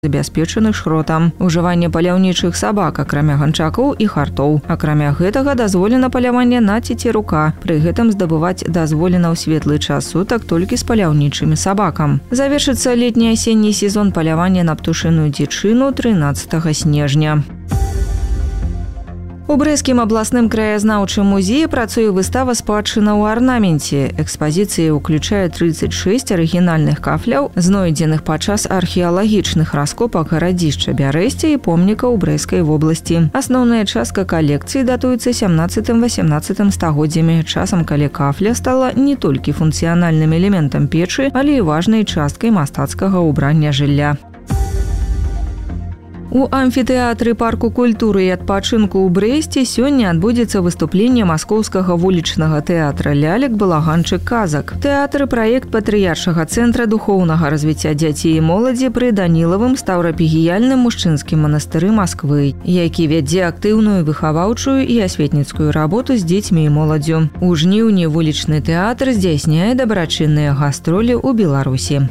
забяспечаных шротам. Ужыванне паляўнічых сабак, акрамя ганчакоў і хартоў. Акрамя гэтага дазволена паляванне на цецерука. Пры гэтым здабываць дазволена ў светлы час сутак толькі з паляўнічымі сабакам. Завершыцца летні-асенні сезон палявання на птушыную дзічыну 13 снежня. У Брэсцкім абласным краязнаўчым музеі працуе выстава «Спадчына ў арнаменце». Экспазіцыя ўключае 36 арыгінальных кафляў, знойдзеных падчас археалагічных раскопак гарадзішча Бярэсце і помнікаў Брэсцкай вобласці. Асноўная частка калекцыі датуецца 17-18 стагоддзямі, часам калі кафля стала не толькі функцыянальным элементам печы, але і важнай часткай мастацкага ўбрання жылля. У амфітэатры парку культуры і адпачынку ў Брэсце сёння адбудзецца выступленне маскоўскага вулічнага тэатра лялек «Балаганчык казак». Тэатр – праект патрыяршага цэнтра духоўнага развіцця дзяцей і моладзі пры Данілавым стаўрапігіяльным мужчынскім манастыры Масквы, які вядзе актыўную выхаваўчую і асветніцкую работу з дзецьмі і моладдзю. У жніўні вулічны тэатр здзяйсняе дабрачынныя гастролі ў Беларусі.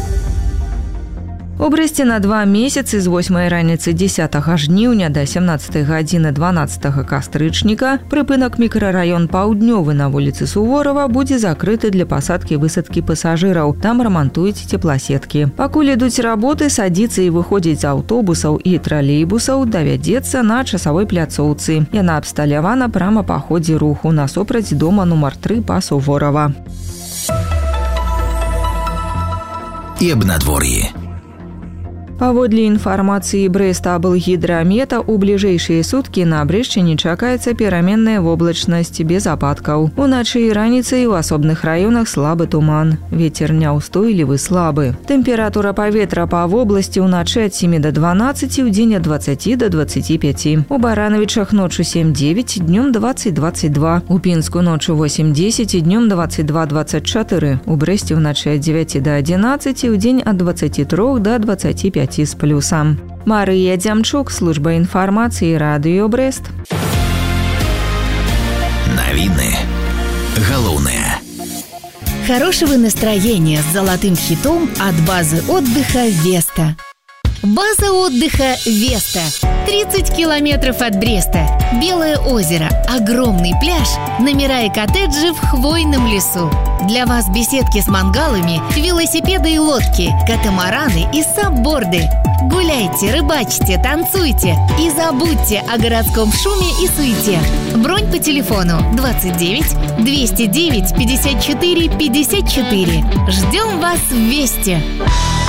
У Брэсце на 2 месяцы з 8 раніцы 10 жніўня да 17 гадзіны 12 кастрычніка прыпынак мікрараён Паўднёвы на вуліцы Суворава будзе закрыты для пасадкі-высадкі пасажыраў. Там рамантуюць цепласеткі. Пакуль ідуць работы, садзіцца і выходзіць з аўтобусаў і тралейбусаў давядзецца на часавой пляцоўцы. Яна абсталявана прама па ходзе руху насупраць дома нумар 3 па Суворава. І аб надвор'і. Паводле інфармацыі Брэста-Аблгідрамета, у бліжэйшыя суткі на Брэшчыне чакаецца пераменная воблачнасць без ападкаў. Уначы і раніцай у асобных раёнах слабы туман. Вецер няўстойлівы слабы. Тэмпература паветра па вобласці ўначы ад 7 до 12, удзень ад 20 до 25. У Баранавічах ноччу 7-9, днём 20-22. У Пінску ноччу 8-10 і днём 22-24. У Брэсце ўначы ад 9 до 11, удзень ад 23 до 25 з плюсам. Марыя Дзямчук, служба інфармацыі, радыё Брэст. Новины. Головное. Хорошего настроения с золотым хитом от базы отдыха «Веста». База отдыха «Веста». 30 километров от Бреста. Белое озеро, огромный пляж, номера и коттеджи в хвойном лесу. Для вас беседки с мангалами, велосипеды и лодки, катамараны и сабборды. Гуляйте, рыбачьте, танцуйте и забудьте о городском шуме и суете. Бронь по телефону 29 209 54 54. Ждем вас в Весте.